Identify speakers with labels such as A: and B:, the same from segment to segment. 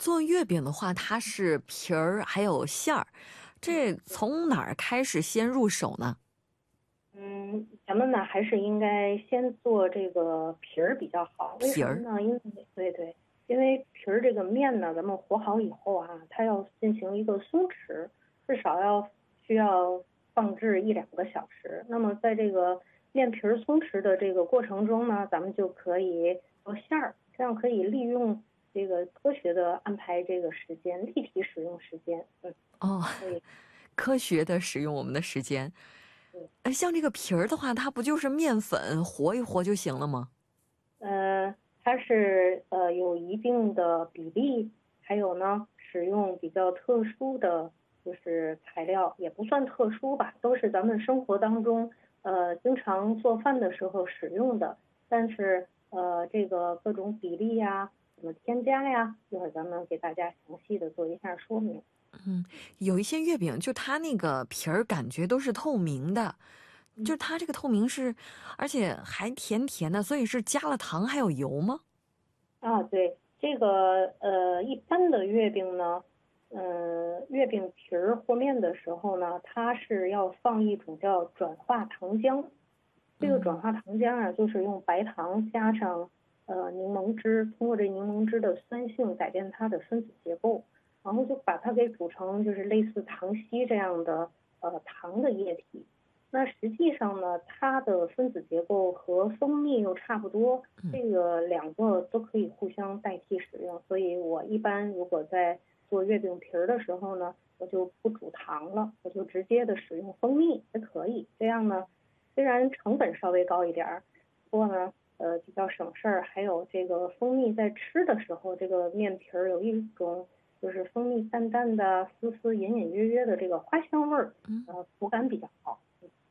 A: 做月饼的话，它是皮儿还有馅儿，这从哪儿开始先入手呢？
B: 咱们呢还是应该先做这个皮儿比较好。为
A: 皮儿，
B: 什么呢？对，因为皮儿这个面呢，咱们和好以后啊，它要进行一个松弛，至少需要放置1、2个小时。那么在这个面皮儿松弛的这个过程中呢，咱们就可以做馅儿，这样可以利用这个科学的安排这个时间，立体使用时间。
A: 哦，
B: 所以
A: 科学的使用我们的时间。
B: 嗯。
A: 像这个皮儿的话，它不就是面粉和一和就行了吗？
B: 它是有一定的比例，还有呢，使用比较特殊的就是材料，也不算特殊吧，都是咱们生活当中经常做饭的时候使用的。但是这个各种比例呀，怎么添加呀，一会儿咱们给大家详细的做一下说明。
A: 嗯，有一些月饼，就它那个皮儿感觉都是透明的，就
B: 嗯。
A: 它这个透明是，而且还甜甜的，所以是加了糖还有油吗？
B: 对，这个一般的月饼呢，月饼皮儿和面的时候呢，它是要放一种叫转化糖浆。这个转
A: 嗯
B: 化糖浆啊，就是用白糖加上柠檬汁，通过这柠檬汁的酸性改变它的分子结构，然后就把它给煮成就是类似糖稀这样的糖的液体。那实际上呢，它的分子结构和蜂蜜又差不多，
A: 嗯。
B: 这个两个都可以互相代替使用。所以我一般如果在做月饼皮儿的时候呢，我就不煮糖了，我就直接的使用蜂蜜也可以。这样呢，虽然成本稍微高一点儿，不过呢，比较省事儿。还有这个蜂蜜在吃的时候，这个面皮儿有一种就是蜂蜜淡淡的、丝丝隐隐约约的这个花香味儿，口感比较好。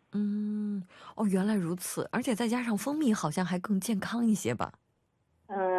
A: 嗯，哦，原来如此，而且再加上蜂蜜，好像还更健康一些吧？
B: 嗯。